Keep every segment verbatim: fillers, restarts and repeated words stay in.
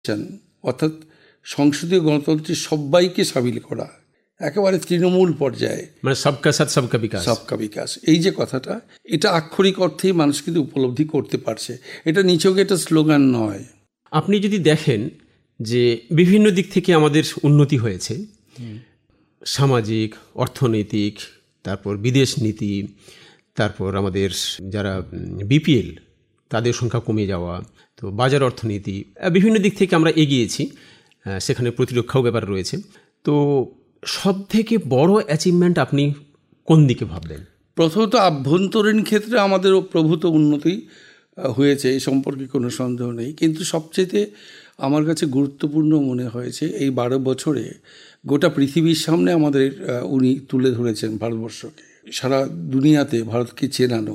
অর্থাৎ সংসদীয় গণতন্ত্রে সবাইকে সামিল করা, একেবারে তৃণমূল পর্যায়ে, মানে সবকা সাথ সবকা বিকাশ, সবকা বিকাশ, এই যে কথাটা, এটা আক্ষরিক অর্থেই মানুষ কিন্তু উপলব্ধি করতে পারছে। এটা নিছক এটা স্লোগান নয়। আপনি যদি দেখেন যে বিভিন্ন দিক থেকে আমাদের উন্নতি হয়েছে, সামাজিক, অর্থনৈতিক, তারপর বিদেশ নীতি, তারপর আমাদের যারা বিপিএল তাদের সংখ্যা কমে যাওয়া, তো বাজার অর্থনীতি, বিভিন্ন দিক থেকে আমরা এগিয়েছি, সেখানে প্রতিরক্ষাও ব্যাপার রয়েছে। তো সব থেকে বড় অ্যাচিভমেন্ট আপনি কোন দিকে ভাববেন? প্রথমত আভ্যন্তরীণ ক্ষেত্রে আমাদের প্রভূত উন্নতি হয়েছে, এই সম্পর্কে কোনো সন্দেহ নেই। কিন্তু সবচেয়ে আমার কাছে গুরুত্বপূর্ণ মনে হয়েছে এই বারো বছরে গোটা পৃথিবীর সামনে আমাদের উনি তুলে ধরেছেন ভারতবর্ষকে, সারা দুনিয়াতে ভারতকে চেনানো।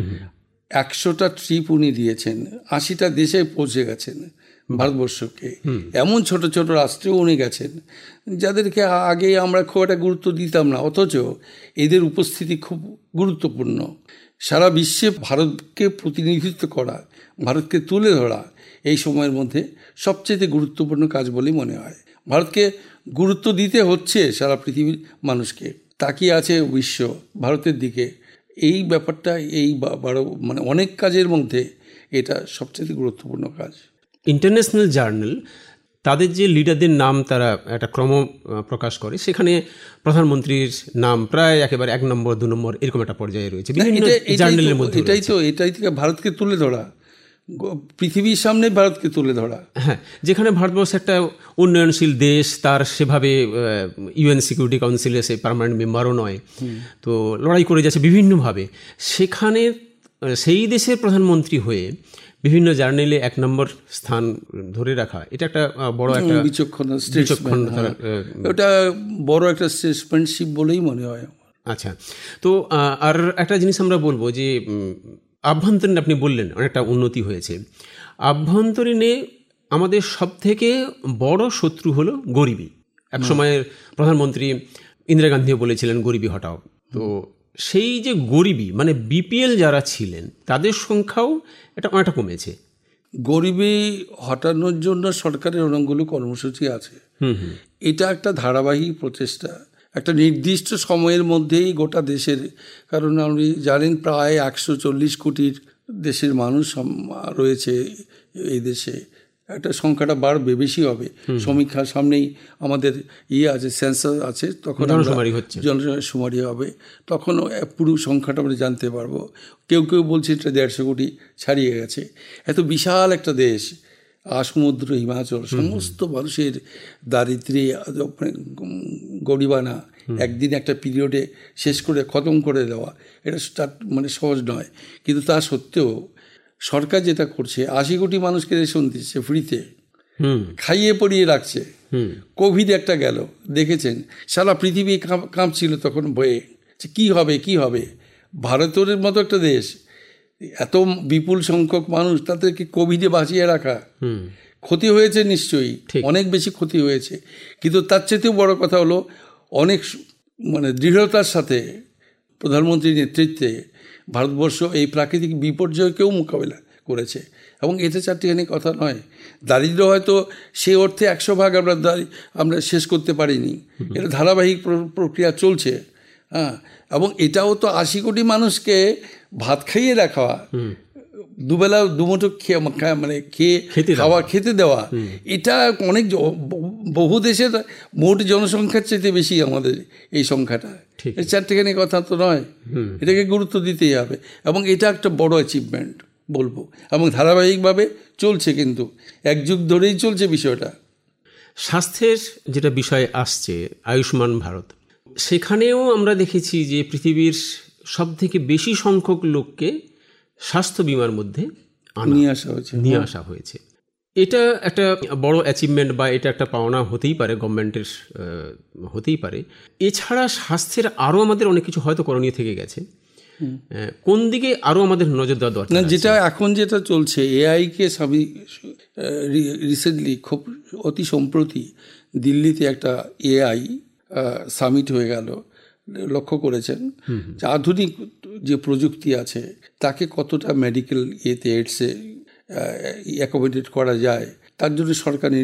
একশোটা ট্রিপ উনি দিয়েছেন, আশিটা দেশে পৌঁছে গেছেন ভারতবর্ষকে। এমন ছোট ছোট রাষ্ট্রেও উনি গেছেন যাদেরকে আগে আমরা খুব একটা গুরুত্ব দিতাম না, অথচ এদের উপস্থিতি খুব গুরুত্বপূর্ণ। সারা বিশ্বে ভারতকে প্রতিনিধিত্ব করা, ভারতকে তুলে ধরা এই সময়ের মধ্যে সবচেয়ে গুরুত্বপূর্ণ কাজ বলেই মনে হয়। ভারতকে গুরুত্ব দিতে হচ্ছে সারা পৃথিবীর মানুষকে, তাকিয়ে আছে বিশ্ব ভারতের দিকে। এই ব্যাপারটা এই বারো মানে অনেক কাজের মধ্যে এটা সবচেয়ে গুরুত্বপূর্ণ কাজ। ইন্টারন্যাশনাল জার্নাল তাদের যে লিডারদের নাম তারা একটা ক্রম প্রকাশ করে, সেখানে প্রধানমন্ত্রীর নাম প্রায় একেবারে এক নম্বর দু নম্বর এরকম একটা পর্যায়ে রয়েছে জার্নালের মধ্যে। এটাই তো এটাই থেকে ভারতকে তুলে ধরা, পৃথিবীর সামনে ভারতকে তুলে ধরা। হ্যাঁ, যেখানে ভারতবর্ষ একটা উন্নয়নশীল দেশ, তার সেভাবে ইউএন সিকিউরিটি কাউন্সিলে সে পার্মানেন্ট মেম্বারও নয়, তো লড়াই করে যাচ্ছে বিভিন্নভাবে, সেখানে সেই দেশের প্রধানমন্ত্রী হয়ে বিভিন্ন জার্নালে এক নম্বর স্থান ধরে রাখা, এটা একটা বড় একটা বিচক্ষণ, ওটা বড় একটা স্টেটসম্যানশিপ বলেই মনে হয়। আচ্ছা, তো আর একটা জিনিস আমরা বলবো যে আভ্যন্তরীণ আপনি বললেন অনেকটা উন্নতি হয়েছে। আভ্যন্তরীণে আমাদের সব থেকে বড় শত্রু হলো গরিবী। এক সময়ের প্রধানমন্ত্রী ইন্দিরা গান্ধীও বলেছিলেন গরিবী হটাও। তো সেই যে গরিবী মানে বিপিএল যারা ছিলেন তাদের সংখ্যাও এটা অনেকটা কমেছে। গরিবী হটানোর জন্য সরকারের অনেকগুলো কর্মসূচি আছে। এটা একটা ধারাবাহিক প্রচেষ্টা, একটা নির্দিষ্ট সময়ের মধ্যেই গোটা দেশের, কারণ আপনি জানেন প্রায় একশো চল্লিশ কোটির দেশের মানুষ রয়েছে এই দেশে, একটা সংখ্যাটা বাড়বে, বেশি হবে। সমীক্ষার সামনেই আমাদের ইয়ে আছে, সেন্সাস আছে, তখন জনশুমারি হচ্ছে, জনশুমারি হবে, তখন পুরো সংখ্যাটা আমরা জানতে পারবো। কেউ কেউ বলছে এটা দেড়শো কোটি ছাড়িয়ে গেছে। এত বিশাল একটা দেশ, সমুদ্র, হিমাচল, সমস্ত মানুষের দারিদ্র্যে গরিবানা একদিন একটা পিরিয়ডে শেষ করে খতম করে দেওয়া, এটা স্টার্ট মানে সহজ নয়। কিন্তু তা সত্ত্বেও সরকার যেটা করছে, আশি কোটি মানুষকে রেশন দিচ্ছে ফ্রিতে, খাইয়ে পরিয়ে রাখছে। কোভিড একটা গেল, দেখেছেন সারা পৃথিবী কাঁপছিল তখন ভয়ে, যে কী হবে কী হবে। ভারতের মতো একটা দেশ, এত বিপুল সংখ্যক মানুষ, তাদেরকে কোভিডে বাঁচিয়ে রাখা, ক্ষতি হয়েছে নিশ্চয়ই, অনেক বেশি ক্ষতি হয়েছে। কিন্তু তার চেয়েও বড় কথা হলো অনেক মানে দৃঢ়তার সাথে প্রধানমন্ত্রীর নেতৃত্বে ভারতবর্ষ এই প্রাকৃতিক বিপর্যয়কেও মোকাবেলা করেছে। এবং এতে চারটিখানি কথা নয়, দারিদ্র হয়তো সে অর্থে একশো ভাগ আমরা আমরা শেষ করতে পারিনি, এটা ধারাবাহিক প্রক্রিয়া চলছে। হ্যাঁ, এবং এটাও তো আশি কোটি মানুষকে ভাত খাইয়ে রাখা, দুবেলা দুমুঠো খেয়ে মানে খেয়ে খাওয়া খেতে দেওয়া, এটা অনেক বহু দেশের মোট জনসংখ্যার চাইতে বেশি আমাদের এই সংখ্যাটা। এই চারটেখানি কথা তো নয়, এটাকে গুরুত্ব দিতেই হবে। এবং এটা একটা বড় অ্যাচিভমেন্ট বলবো, এবং ধারাবাহিকভাবে চলছে, কিন্তু এক যুগ ধরেই চলছে বিষয়টা। স্বাস্থ্যের যেটা বিষয় আসছে, আয়ুষ্মান ভারত, সেখানেও আমরা দেখেছি যে পৃথিবীর সব থেকে বেশি সংখ্যক লোককে স্বাস্থ্য বিমার মধ্যে নিয়ে আসা হয়েছে নিয়ে আসা হয়েছে এটা একটা বড় অ্যাচিভমেন্ট বা এটা একটা পাওনা হতেই পারে, গভর্নমেন্টের হতেই পারে। এছাড়া স্বাস্থ্যের আরও আমাদের অনেক কিছু হয়তো করণীয় থেকে গেছে, কোন দিকে আরও আমাদের নজর দেওয়া দরকার? না, যেটা এখন যেটা চলছে, এআইকে সবই রিসেন্টলি খুব অতি সম্প্রতি দিল্লিতে একটা এআই সামিট হয়ে গেল, লক্ষ্য করেছেন যে আধুনিক যে প্রযুক্তি আছে তাকে কতটা মেডিকেল ইয়েতে এডসে অ্যাকোমোডেট করা যায়, তার জন্য সরকার